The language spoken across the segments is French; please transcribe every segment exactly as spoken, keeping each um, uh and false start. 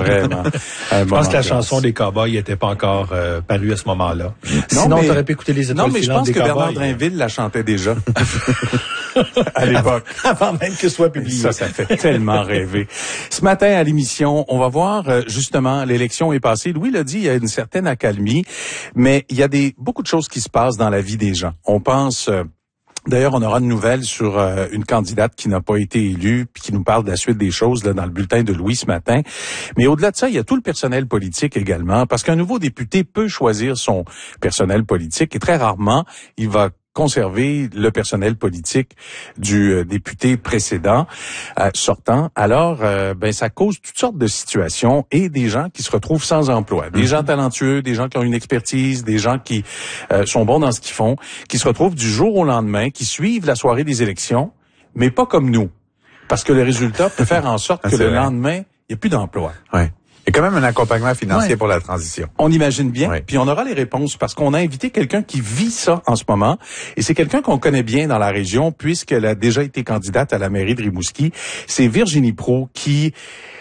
vraiment. Je pense que la chanson des Cowboys n'était pas encore euh, parue à ce moment-là. Non, Sinon, tu aurais pu écouter les étoiles Non, mais je pense des que Cowboys. Bernard Drinville la chantait déjà. À l'époque. Avant même que ce soit publié. Ça, ça fait tellement rêver. Ce matin, à l'émission, on va voir, euh, justement, l'élection est passée. Louis l'a dit, il y a une certaine accalmie, mais il y a des beaucoup de choses qui se passent dans la vie des gens. On pense... Euh, D'ailleurs, on aura de nouvelles sur euh, une candidate qui n'a pas été élue, puis qui nous parle de la suite des choses là dans le bulletin de Louis ce matin. Mais au-delà de ça, il y a tout le personnel politique également, parce qu'un nouveau député peut choisir son personnel politique, et très rarement, il va conserver le personnel politique du euh, député précédent euh, sortant. Alors, euh, ben ça cause toutes sortes de situations et des gens qui se retrouvent sans emploi. Des mm-hmm. gens talentueux, des gens qui ont une expertise, des gens qui euh, sont bons dans ce qu'ils font, qui se retrouvent du jour au lendemain, qui suivent la soirée des élections, mais pas comme nous. Parce que le résultat peut faire en sorte que le vrai. lendemain, il n'y a plus d'emploi. Ouais. Il y a quand même un accompagnement financier ouais. pour la transition. On imagine bien, ouais. puis on aura les réponses parce qu'on a invité quelqu'un qui vit ça en ce moment, et c'est quelqu'un qu'on connaît bien dans la région puisqu'elle a déjà été candidate à la mairie de Rimouski. C'est Virginie Proulx qui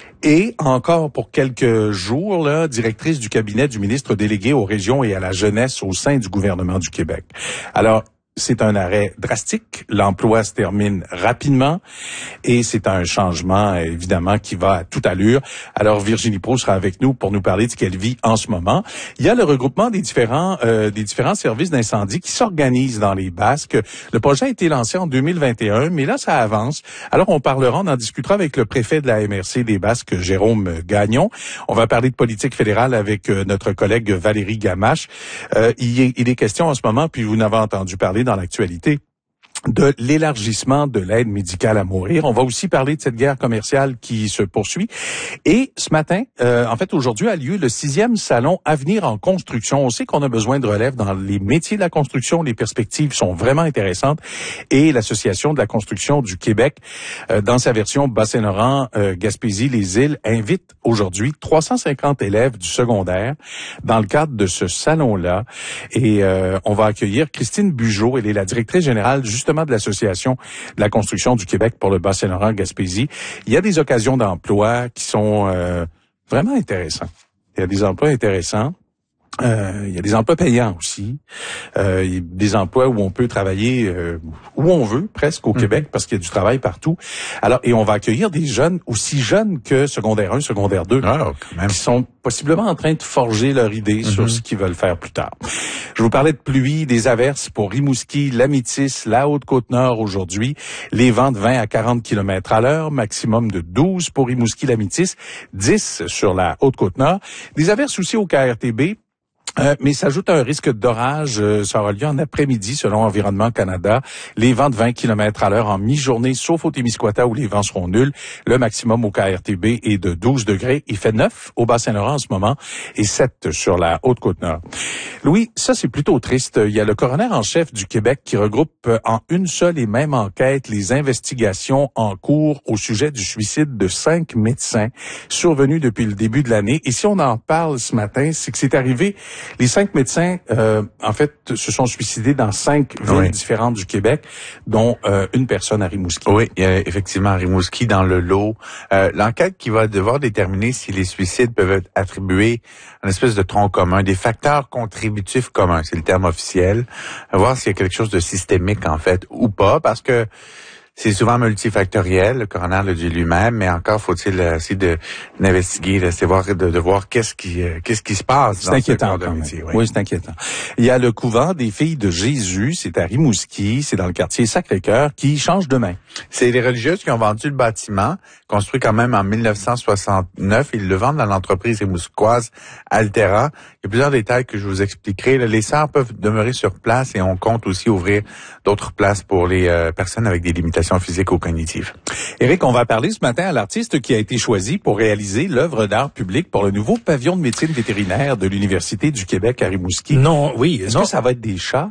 est encore pour quelques jours là directrice du cabinet du ministre délégué aux régions et à la jeunesse au sein du gouvernement du Québec. Alors, c'est un arrêt drastique. L'emploi se termine rapidement et c'est un changement, évidemment, qui va à toute allure. Alors, Virginie Proulx sera avec nous pour nous parler de ce qu'elle vit en ce moment. Il y a le regroupement des différents euh, des différents services d'incendie qui s'organisent dans les Basques. Le projet a été lancé en deux mille vingt et un, mais là, ça avance. Alors, on parlera, on en discutera avec le préfet de la M R C des Basques, Jérôme Gagnon. On va parler de politique fédérale avec euh, notre collègue Valérie Gamache. Euh, il, est, il est question en ce moment, puis vous n'avez entendu parler dans l'actualité, de l'élargissement de l'aide médicale à mourir. On va aussi parler de cette guerre commerciale qui se poursuit. Et ce matin, euh, en fait aujourd'hui, a lieu le sixième salon Avenir en construction. On sait qu'on a besoin de relève dans les métiers de la construction. Les perspectives sont vraiment intéressantes. Et l'Association de la construction du Québec, euh, dans sa version Bas-Saint-Laurent, euh, Gaspésie, les îles, invite aujourd'hui trois cent cinquante élèves du secondaire dans le cadre de ce salon-là. Et euh, on va accueillir Christine Bugeaud. Elle est la directrice générale justement de l'Association de la construction du Québec pour le Bas-Saint-Laurent Gaspésie. Il y a des occasions d'emploi qui sont euh, vraiment intéressantes. Il y a des emplois intéressants. Euh, il y a des emplois payants aussi. Euh, il y a des emplois où on peut travailler euh, où on veut, presque au mmh. Québec, parce qu'il y a du travail partout. Alors, et on va accueillir des jeunes aussi jeunes que secondaire un, secondaire deux, ah, quand même. qui sont possiblement en train de forger leur idée mmh. sur ce qu'ils veulent faire plus tard. Je vous parlais de pluie, des averses pour Rimouski, la Métis, la Haute-Côte-Nord aujourd'hui. Les vents de vingt à quarante kilomètres à l'heure, maximum de douze pour Rimouski, la Métis, dix sur la Haute-Côte-Nord. Des averses aussi au K R T B. Euh, mais s'ajoute un risque d'orage. Euh, ça aura lieu en après-midi, selon Environnement Canada. Les vents de vingt kilomètres à l'heure en mi-journée, sauf au Témiscouata où les vents seront nuls. Le maximum au K R T B est de douze degrés. Il fait neuf au Bas-Saint-Laurent en ce moment et sept sur la Haute-Côte-Nord. Louis, ça c'est plutôt triste. Il y a le coroner en chef du Québec qui regroupe en une seule et même enquête les investigations en cours au sujet du suicide de cinq médecins survenus depuis le début de l'année. Et si on en parle ce matin, c'est que c'est arrivé. Les cinq médecins, euh, en fait, se sont suicidés dans cinq villes oui. différentes du Québec, dont euh, une personne à Rimouski. Oui, il y a effectivement à Rimouski dans le lot. Euh, l'enquête qui va devoir déterminer si les suicides peuvent être attribués à une espèce de tronc commun, des facteurs contributifs communs, c'est le terme officiel. À voir s'il y a quelque chose de systémique, en fait, ou pas, parce que c'est souvent multifactoriel, le coroner le dit lui-même, mais encore faut-il essayer de d'investiguer, de voir, de, de voir qu'est-ce qui qu'est-ce qui se passe dans ce corps de métier. Oui. oui, c'est inquiétant. Il y a le couvent des filles de Jésus, c'est à Rimouski, c'est dans le quartier Sacré-Cœur, qui change de main. C'est les religieuses qui ont vendu le bâtiment, construit quand même en mille neuf cent soixante-neuf. Ils le vendent dans l'entreprise rimouskoise Altera. Il y a plusieurs détails que je vous expliquerai. Les sœurs peuvent demeurer sur place et on compte aussi ouvrir d'autres places pour les euh, personnes avec des limitations physiques ou cognitives. Éric, on va parler ce matin à l'artiste qui a été choisi pour réaliser l'œuvre d'art public pour le nouveau pavillon de médecine vétérinaire de l'Université du Québec à Rimouski. Non, oui. Est-ce non. que ça va être des chats?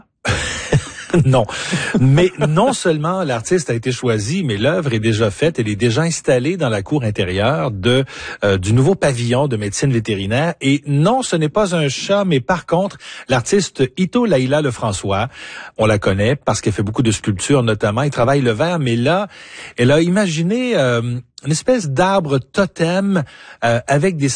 Non. Mais non seulement l'artiste a été choisi, mais l'œuvre est déjà faite. Elle est déjà installée dans la cour intérieure de euh, du nouveau pavillon de médecine vétérinaire. Et non, ce n'est pas un chat, mais par contre, l'artiste Ito Laïla Lefrançois, on la connaît parce qu'elle fait beaucoup de sculptures notamment. Elle travaille le verre, mais là, elle a imaginé euh, une espèce d'arbre totem euh, avec des